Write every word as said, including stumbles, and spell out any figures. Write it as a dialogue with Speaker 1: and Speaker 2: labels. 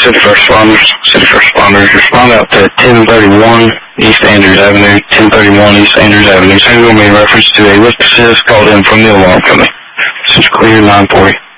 Speaker 1: City First Responders, City First Responders, respond out to ten thirty-one East Andrews Avenue, ten thirty-one East Andrews Avenue. Same going to be in reference to a lift assist called in from the alarm company. This is clear, nine forty.